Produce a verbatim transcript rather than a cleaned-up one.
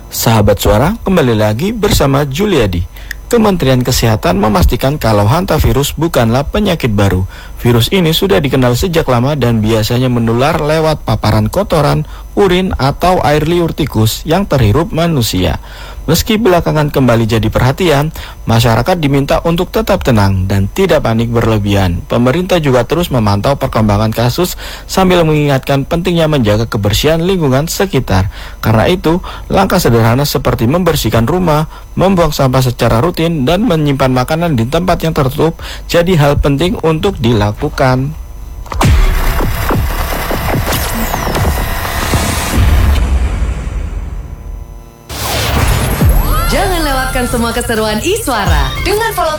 Sahabat Suara, kembali lagi bersama Juliadi. Kementerian Kesehatan memastikan kalau hantavirus bukanlah penyakit baru. Virus ini sudah dikenal sejak lama dan biasanya menular lewat paparan kotoran, urin, atau air liur tikus yang terhirup manusia. Meski belakangan kembali jadi perhatian, masyarakat diminta untuk tetap tenang dan tidak panik berlebihan. Pemerintah juga terus memantau perkembangan kasus sambil mengingatkan pentingnya menjaga kebersihan lingkungan sekitar. Karena itu, langkah sederhana seperti membersihkan rumah, membuang sampah secara rutin, dan menyimpan makanan di tempat yang tertutup jadi hal penting untuk dilakukan. Jangan lewatkan semua keseruan Iswara dengan follow